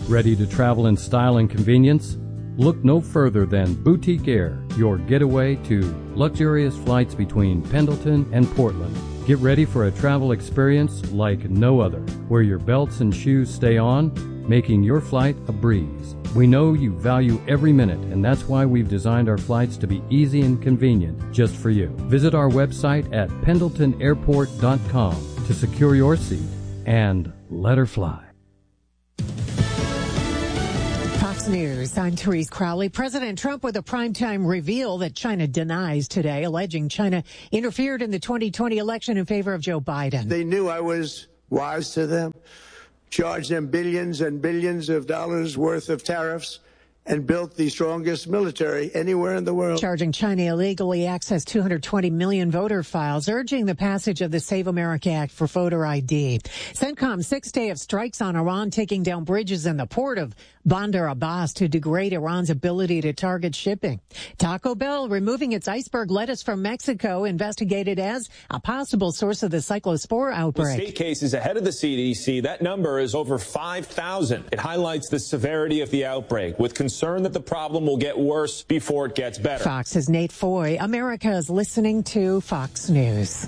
Ready to travel in style and convenience? Look no further than Boutique Air, your getaway to luxurious flights between Pendleton and Portland. Get ready for a travel experience like no other, where your belts and shoes stay on, making your flight a breeze. We know you value every minute, and that's why we've designed our flights to be easy and convenient just for you. Visit our website at pendletonairport.com to secure your seat and let her fly. Fox News, I'm Therese Crowley. President Trump with a primetime reveal that China denies today, alleging China interfered in the 2020 election in favor of Joe Biden. They knew I was wise to them, charged them billions and billions of dollars worth of tariffs, and built the strongest military anywhere in the world. Charging China illegally accessed 220 million voter files, urging the passage of the Save America Act for voter ID. CENTCOM's sixth day of strikes on Iran, taking down bridges in the port of Bandar Abbas to degrade Iran's ability to target shipping. Taco Bell removing its iceberg lettuce from Mexico, investigated as a possible source of the cyclospore outbreak. With state cases ahead of the CDC, that number is over 5,000. It highlights the severity of the outbreak, with concern that the problem will get worse before it gets better. Fox's Nate Foy. America is listening to Fox News.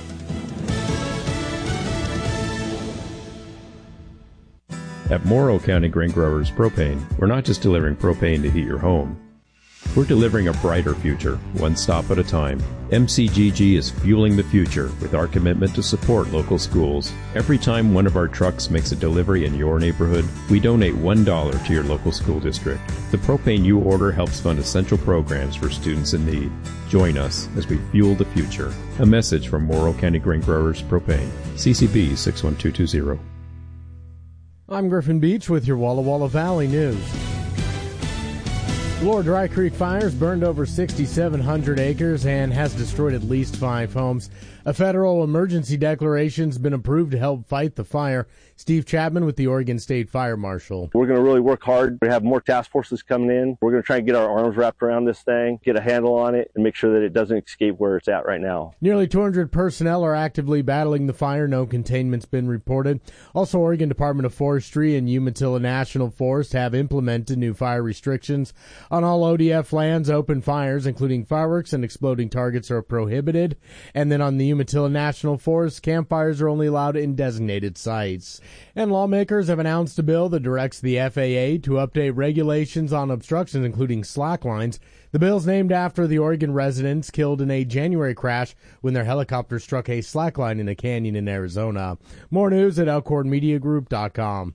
At Morrow County Grain Growers Propane, we're not just delivering propane to heat your home. We're delivering a brighter future, one stop at a time. MCGG is fueling the future with our commitment to support local schools. Every time one of our trucks makes a delivery in your neighborhood, we donate $1 to your local school district. The propane you order helps fund essential programs for students in need. Join us as we fuel the future. A message from Morrow County Grain Growers Propane. CCB 61220. I'm Griffin Beach with your Walla Walla Valley News. Lower Dry Creek fires burned over 6,700 acres and has destroyed at least 5 homes. A federal emergency declaration's been approved to help fight the fire. Steve Chapman with the Oregon State Fire Marshal. We're going to really work hard. We have more task forces coming in. We're going to try and get our arms wrapped around this thing, get a handle on it, and make sure that it doesn't escape where it's at right now. Nearly 200 personnel are actively battling the fire. No containment's been reported. Also, Oregon Department of Forestry and Umatilla National Forest have implemented new fire restrictions. On all ODF lands, open fires, including fireworks and exploding targets, are prohibited. And then on the Umatilla National Forest, campfires are only allowed in designated sites. And lawmakers have announced a bill that directs the FAA to update regulations on obstructions, including slack lines. The bill's named after the Oregon residents killed in a January crash when their helicopter struck a slack line in a canyon in Arizona. More news at elkhornmediagroup.com.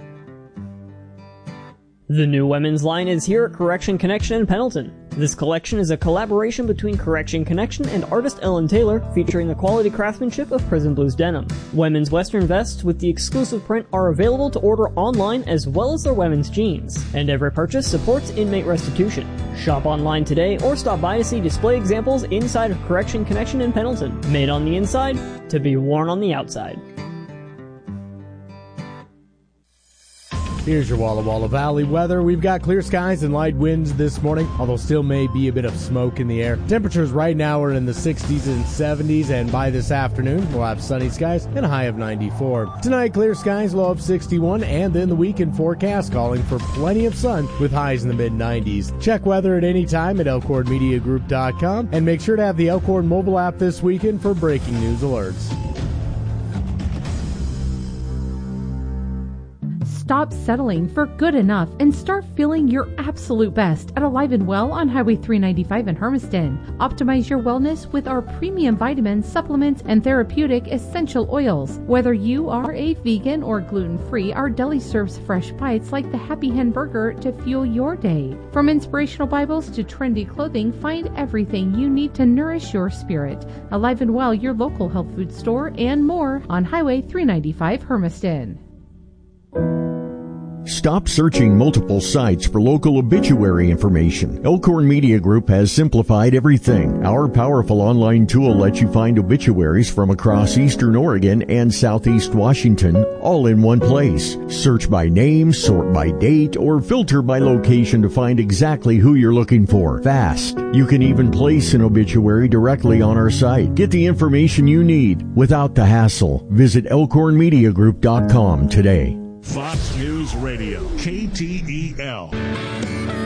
The new women's line is here at Correction Connection in Pendleton. This collection is a collaboration between Correction Connection and artist Ellen Taylor, featuring the quality craftsmanship of Prison Blues denim. Women's western vests with the exclusive print are available to order online, as well as their women's jeans. And every purchase supports inmate restitution. Shop online today or stop by to see display examples inside of Correction Connection in Pendleton. Made on the inside to be worn on the outside. Here's your Walla Walla Valley weather. We've got clear skies and light winds this morning, although still may be a bit of smoke in the air. Temperatures right now are in the 60s and 70s, and by this afternoon, we'll have sunny skies and a high of 94. Tonight, clear skies, low of 61, and then the weekend forecast calling for plenty of sun with highs in the mid-90s. Check weather at any time at elkhornmediagroup.com, and make sure to have the Elkhorn mobile app this weekend for breaking news alerts. Stop settling for good enough and start feeling your absolute best at Alive and Well on Highway 395 in Hermiston. Optimize your wellness with our premium vitamins, supplements, and therapeutic essential oils. Whether you are a vegan or gluten-free, our deli serves fresh bites like the Happy Hen Burger to fuel your day. From inspirational Bibles to trendy clothing, find everything you need to nourish your spirit. Alive and Well, your local health food store, and more on Highway 395 Hermiston. Stop searching multiple sites for local obituary information. Elkhorn Media Group has simplified everything. Our powerful online tool lets you find obituaries from across eastern Oregon and southeast Washington, all in one place. Search by name, sort by date, or filter by location to find exactly who you're looking for. Fast. You can even place an obituary directly on our site. Get the information you need without the hassle. Visit elkhornmediagroup.com today. Fox News Radio, KTEL.